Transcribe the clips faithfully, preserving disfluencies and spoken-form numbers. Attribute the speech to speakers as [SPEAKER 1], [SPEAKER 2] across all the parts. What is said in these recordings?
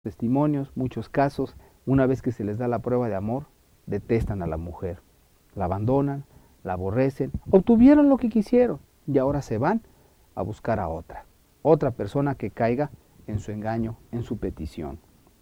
[SPEAKER 1] testimonios, muchos casos, una vez que se les da la prueba de amor, detestan a la mujer, la abandonan, la aborrecen, obtuvieron lo que quisieron y ahora se van a buscar a otra, otra persona que caiga en su engaño, en su petición.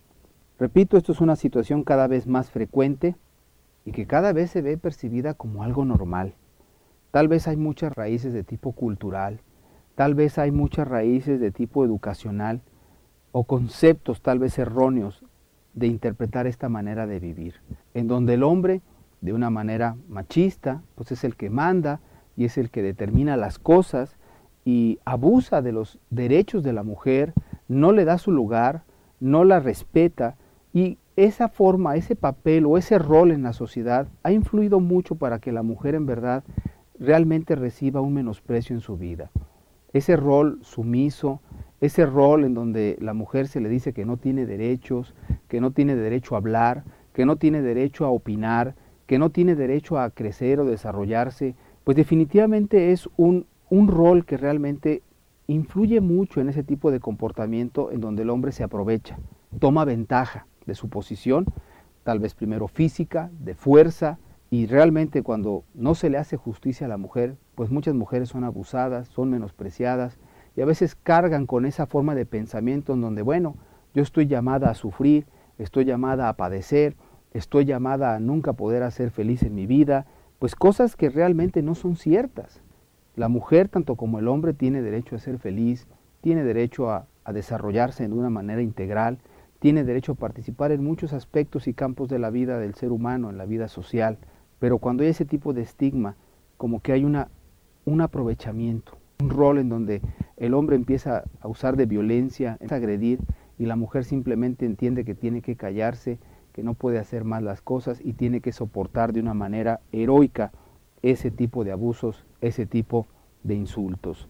[SPEAKER 1] Repito, esto es una situación cada vez más frecuente y que cada vez se ve percibida como algo normal. Tal vez hay muchas raíces de tipo cultural, tal vez hay muchas raíces de tipo educacional o conceptos tal vez erróneos de interpretar esta manera de vivir, en donde el hombre, de una manera machista, pues es el que manda y es el que determina las cosas y abusa de los derechos de la mujer, no le da su lugar, no la respeta, y esa forma, ese papel o ese rol en la sociedad ha influido mucho para que la mujer en verdad realmente reciba un menosprecio en su vida. Ese rol sumiso, ese rol en donde la mujer se le dice que no tiene derechos, que no tiene derecho a hablar, que no tiene derecho a opinar, que no tiene derecho a crecer o desarrollarse, pues definitivamente es un, un rol que realmente influye mucho en ese tipo de comportamiento en donde el hombre se aprovecha, toma ventaja de su posición, tal vez primero física, de fuerza, y realmente cuando no se le hace justicia a la mujer, pues muchas mujeres son abusadas, son menospreciadas, y a veces cargan con esa forma de pensamiento en donde, bueno, yo estoy llamada a sufrir, estoy llamada a padecer, estoy llamada a nunca poder hacer feliz en mi vida, pues cosas que realmente no son ciertas. La mujer, tanto como el hombre, tiene derecho a ser feliz, tiene derecho a, a desarrollarse de una manera integral, tiene derecho a participar en muchos aspectos y campos de la vida del ser humano, en la vida social, pero cuando hay ese tipo de estigma, como que hay una, un aprovechamiento, un rol en donde el hombre empieza a usar de violencia, a agredir, y la mujer simplemente entiende que tiene que callarse, que no puede hacer más las cosas y tiene que soportar de una manera heroica ese tipo de abusos, ese tipo de insultos.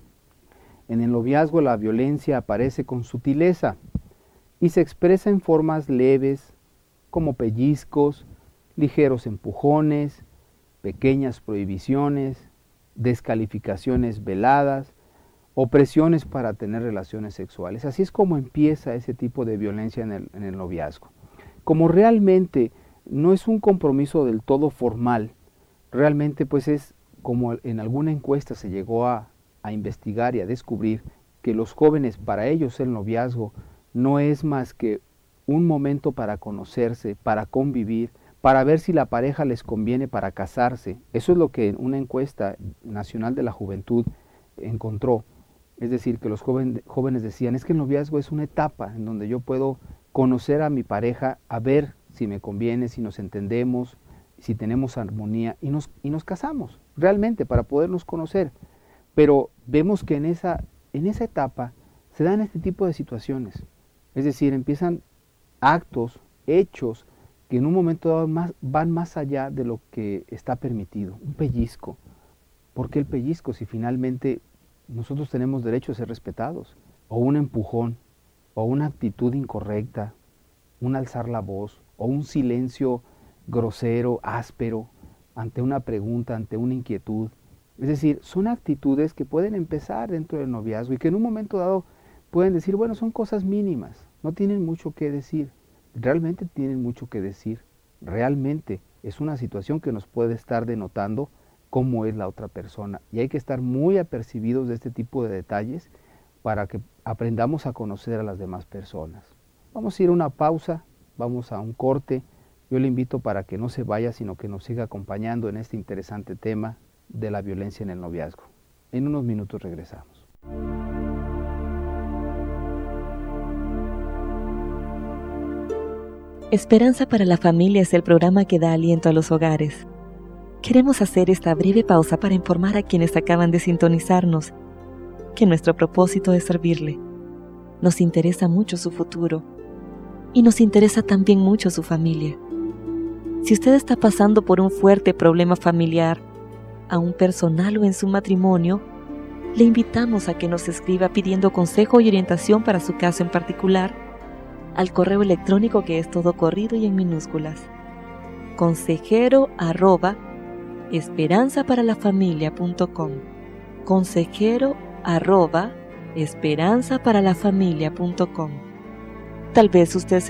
[SPEAKER 1] En el noviazgo la violencia aparece con sutileza y se expresa en formas leves como pellizcos, ligeros empujones, pequeñas prohibiciones, descalificaciones veladas, opresiones para tener relaciones sexuales. Así es como empieza ese tipo de violencia en el, en el noviazgo. Como realmente no es un compromiso del todo formal, realmente pues es como en alguna encuesta se llegó a, a investigar y a descubrir que los jóvenes, para ellos el noviazgo no es más que un momento para conocerse, para convivir, para ver si la pareja les conviene para casarse. Eso es lo que una encuesta nacional de la juventud encontró. Es decir, que los joven, jóvenes decían, es que el noviazgo es una etapa en donde yo puedo conocer a mi pareja, a ver si me conviene, si nos entendemos, si tenemos armonía, y nos, y nos casamos, realmente, para podernos conocer. Pero vemos que en esa, en esa etapa se dan este tipo de situaciones. Es decir, empiezan actos, hechos, que en un momento dado más, van más allá de lo que está permitido. Un pellizco. ¿Por qué el pellizco si finalmente nosotros tenemos derecho a ser respetados? O un empujón, o una actitud incorrecta, un alzar la voz, o un silencio grosero, áspero, ante una pregunta, ante una inquietud. Es decir, son actitudes que pueden empezar dentro del noviazgo y que en un momento dado pueden decir, bueno, son cosas mínimas, no tienen mucho que decir. Realmente tienen mucho que decir. Realmente es una situación que nos puede estar denotando cómo es la otra persona. Y hay que estar muy apercibidos de este tipo de detalles para que aprendamos a conocer a las demás personas. Vamos a ir a una pausa, vamos a un corte. Yo le invito para que no se vaya, sino que nos siga acompañando en este interesante tema de la violencia en el noviazgo. En unos minutos regresamos.
[SPEAKER 2] Esperanza para la Familia es el programa que da aliento a los hogares. Queremos hacer esta breve pausa para informar a quienes acaban de sintonizarnos que nuestro propósito es servirle. Nos interesa mucho su futuro y nos interesa también mucho su familia. Si usted está pasando por un fuerte problema familiar, aún personal o en su matrimonio, le invitamos a que nos escriba pidiendo consejo y orientación para su caso en particular al correo electrónico que es todo corrido y en minúsculas, consejero arroba esperanza para la familia punto com, consejero arroba esperanza para la familia punto com. Tal vez usted